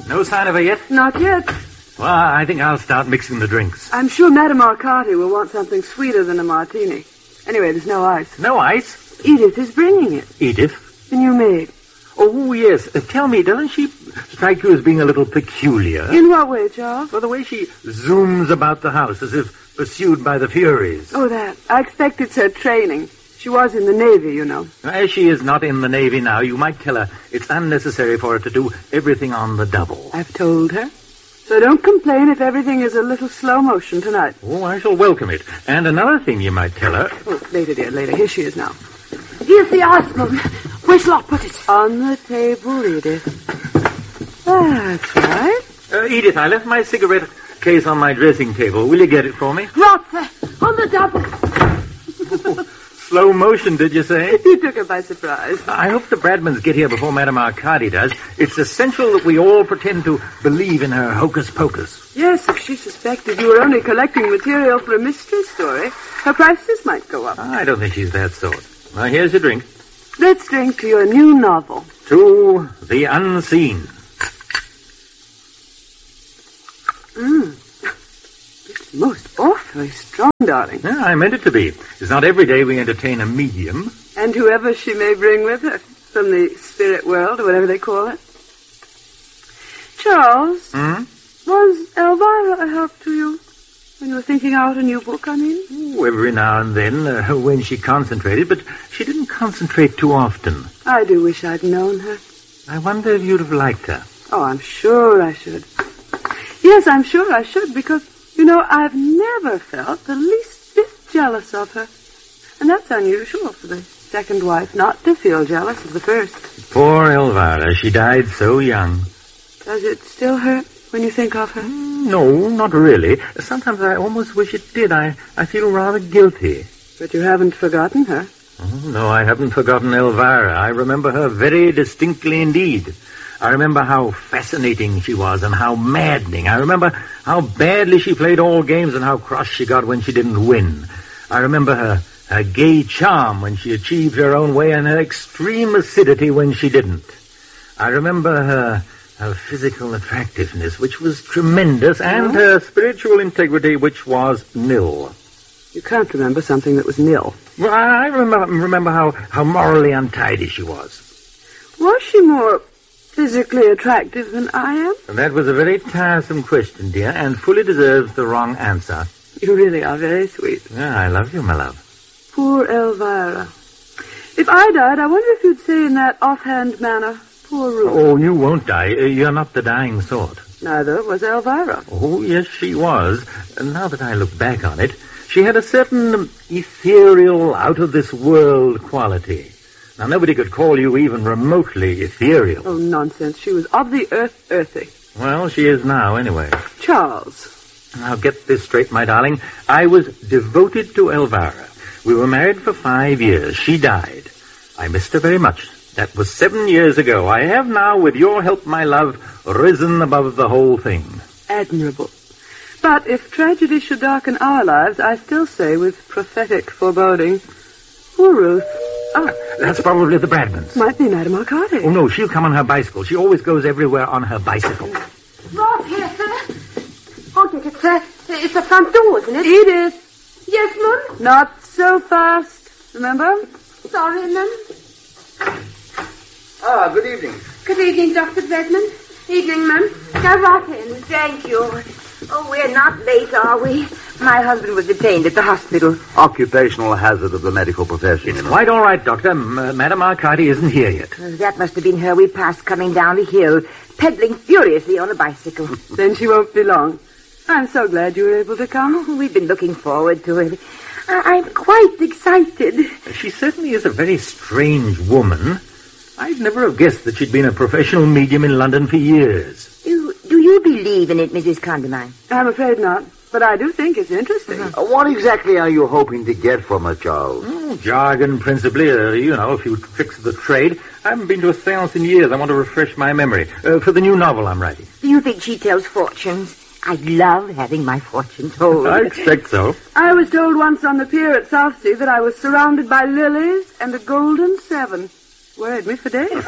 No sign of her yet? Not yet. Well, I think I'll start mixing the drinks. I'm sure Madame Arcati will want something sweeter than a martini. Anyway, there's no ice. No ice? Edith is bringing it. Edith? The new maid. Oh, yes. Tell me, doesn't she strike you as being a little peculiar? In what way, Charles? Well, the way she zooms about the house as if pursued by the Furies. Oh, that. I expect it's her training. She was in the Navy, you know. As she is not in the Navy now, you might tell her it's unnecessary for her to do everything on the double. I've told her. So don't complain if everything is a little slow motion tonight. Oh, I shall welcome it. And another thing you might tell her... Oh, later, dear, later. Here she is now. Here's the ice, Mum. Where's Locke put it? On the table, Edith. That's right. Edith, I left my cigarette case on my dressing table. Will you get it for me? Right there, on the double. Slow motion, did you say? You took her by surprise. I hope the Bradmans get here before Madame Arcati does. It's essential that we all pretend to believe in her hocus pocus. Yes, if she suspected you were only collecting material for a mystery story, her prices might go up. I don't think she's that sort. Now, here's your drink. Let's drink to your new novel. To the unseen. It's most awfully strong, darling. Yeah, I meant it to be. It's not every day we entertain a medium. And whoever she may bring with her from the spirit world, or whatever they call it. Charles, was Elvira a help to you? When you were thinking out a new book, I mean? Oh, every now and then, when she concentrated, but she didn't concentrate too often. I do wish I'd known her. I wonder if you'd have liked her. Oh, I'm sure I should. Yes, I'm sure I should, because, you know, I've never felt the least bit jealous of her. And that's unusual for the second wife, not to feel jealous of the first. Poor Elvira, she died so young. Does it still hurt when you think of her? No, not really. Sometimes I almost wish it did. I feel rather guilty. But you haven't forgotten her. Oh, no, I haven't forgotten Elvira. I remember her very distinctly indeed. I remember how fascinating she was and how maddening. I remember how badly she played all games and how cross she got when she didn't win. I remember her gay charm when she achieved her own way and her extreme acidity when she didn't. I remember her physical attractiveness, which was tremendous, and her spiritual integrity, which was nil. You can't remember something that was nil. Well, I remember how morally untidy she was. Was she more physically attractive than I am? And that was a very tiresome question, dear, and fully deserves the wrong answer. You really are very sweet. Yeah, I love you, my love. Poor Elvira. If I died, I wonder if you'd say in that offhand manner, poor Ruth. Oh, you won't die. You're not the dying sort. Neither was Elvira. Oh, yes, she was. And now that I look back on it, she had a certain ethereal, out-of-this-world quality. Now, nobody could call you even remotely ethereal. Oh, nonsense. She was of the earth, earthy. Well, she is now, anyway. Charles. Now, get this straight, my darling. I was devoted to Elvira. We were married for 5 years. She died. I missed her very much. That was 7 years ago. I have now, with your help, my love, risen above the whole thing. Admirable. But if tragedy should darken our lives, I still say with prophetic foreboding, poor Ruth. Ah, that's probably the Bradmans. Might be Madame Arcati. Oh, no, she'll come on her bicycle. She always goes everywhere on her bicycle. Right here, sir. Oh, Dick, it's the front door, isn't it? Edith. Yes, Mum? Not so fast. Remember? Sorry, Mum. Ah, good evening. Good evening, Dr. Bradman. Evening, Mum. Go right in. Thank you. Oh, we're not late, are we? My husband was detained at the hospital. Occupational hazard of the medical profession. It's quite all right, Doctor. Madame Arcati isn't here yet. That must have been her we passed coming down the hill, pedaling furiously on a bicycle. Then she won't be long. I'm so glad you were able to come. We've been looking forward to it. I'm quite excited. She certainly is a very strange woman. I'd never have guessed that she'd been a professional medium in London for years. Do you believe in it, Mrs. Condamine? I'm afraid not, but I do think it's interesting. What exactly are you hoping to get from her, Charles? Jargon, principally. A few tricks of the trade. I haven't been to a seance in years. I want to refresh my memory. For the new novel I'm writing. Do you think she tells fortunes? I love having my fortune told. I expect so. I was told once on the pier at Southsea that I was surrounded by lilies and a golden 7. worried me for days.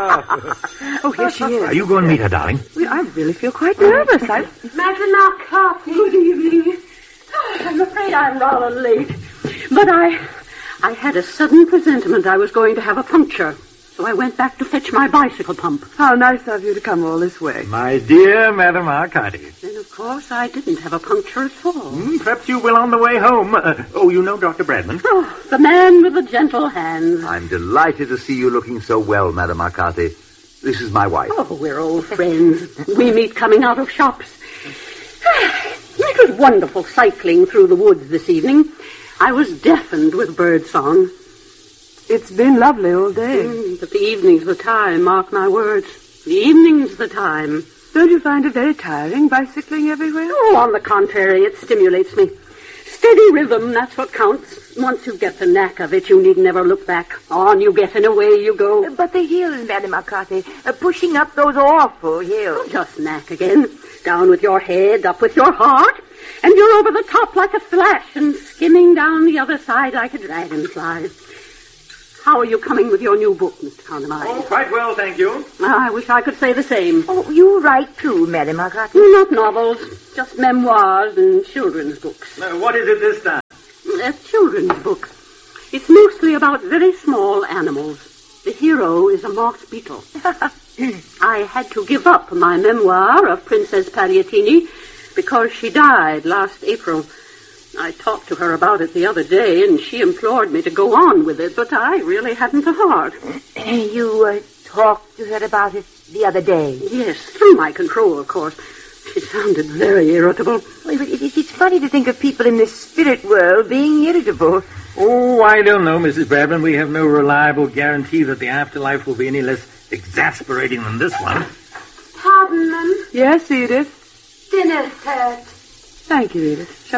Oh, here she is. You go and meet her, darling. Well, I really feel quite nervous. Madam McCarthy. Good evening. I'm afraid I'm rather late. But I had a sudden presentiment I was going to have a puncture. So I went back to fetch my bicycle pump. How nice of you to come all this way. My dear Madam Arcady. Then, of course, I didn't have a puncture at all. Perhaps you will on the way home. You know Dr. Bradman? Oh, the man with the gentle hands. I'm delighted to see you looking so well, Madam Arcady. This is my wife. Oh, we're old friends. We meet coming out of shops. It was wonderful cycling through the woods this evening. I was deafened with bird song. It's been lovely all day. But the evening's the time, mark my words. The evening's the time. Don't you find it very tiring, bicycling everywhere? Oh, on the contrary, it stimulates me. Steady rhythm, that's what counts. Once you get the knack of it, you need never look back. On you get and away you go. But the hills, Madam McCarthy, pushing up those awful hills. Just knack again. Down with your head, up with your heart. And you're over the top like a flash and skimming down the other side like a dragonfly. How are you coming with your new book, Mr. Connemine? Oh, quite well, thank you. I wish I could say the same. Oh, you write too, Madam McCarthy. Not novels, just memoirs and children's books. What is it this time? A children's book. It's mostly about very small animals. The hero is a moss beetle. I had to give up my memoir of Princess Pagliattini because she died last April. I talked to her about it the other day, and she implored me to go on with it, but I really hadn't the heart. You talked to her about it the other day? Yes, through my control, of course. She sounded very irritable. It's funny to think of people in the spirit world being irritable. Oh, I don't know, Mrs. Bradman. We have no reliable guarantee that the afterlife will be any less exasperating than this one. Pardon, ma'am. Yes, Edith. Dinner's served. Thank you, Edith.